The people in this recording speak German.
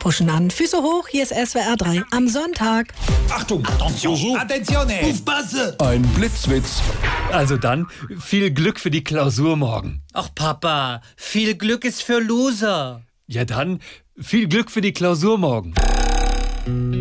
huschen an. Füße hoch, hier ist SWR 3 am Sonntag. Achtung, attention, attenzione, aufpasse! Ein Blitzwitz. Also dann, viel Glück für die Klausur morgen. Ach Papa, viel Glück ist für Loser. Ja dann, viel Glück für die Klausur morgen.